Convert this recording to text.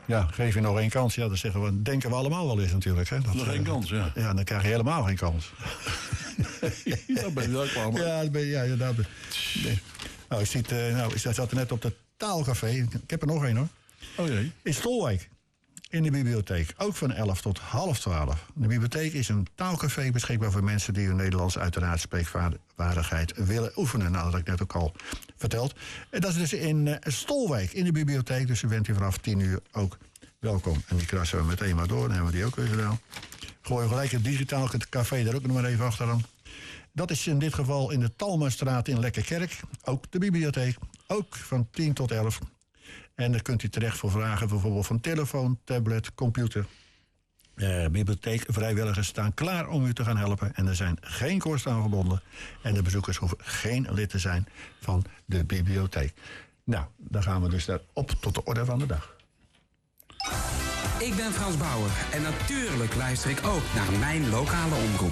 Ja, geef je nog één kans. Ja, dat zeggen we, denken we allemaal wel eens natuurlijk. Hè? Nog één kans, ja. Ja, dan krijg je helemaal geen kans. Dan ben je daar klaar mee. Ja, dat ben je. Nee. Nou, ik zat er net op het Taalcafé. Ik heb er nog één hoor. Oh jee. In Stolwijk. In de bibliotheek. Ook van 11 tot 11:30. De bibliotheek is een taalcafé beschikbaar voor mensen die hun Nederlands uiteraard spreekvaardigheid willen oefenen. Nou, dat had ik net ook al verteld. En dat is dus in Stolwijk, in de bibliotheek. Dus u bent hier vanaf 10:00 ook welkom. En die krassen we meteen maar door. Dan hebben we die ook weer gedaan. Gooi gelijk het digitaal café daar ook nog maar even achteraan. Dat is in dit geval in de Talmastraat in Lekkerkerk. Ook de bibliotheek. Ook van 10 tot 11. En daar kunt u terecht voor vragen, bijvoorbeeld van telefoon, tablet, computer. Bibliotheek, vrijwilligers staan klaar om u te gaan helpen. En er zijn geen kosten aan verbonden. En de bezoekers hoeven geen lid te zijn van de bibliotheek. Nou, dan gaan we dus daarop tot de orde van de dag. Ik ben Frans Bauer en natuurlijk luister ik ook naar mijn lokale omroep.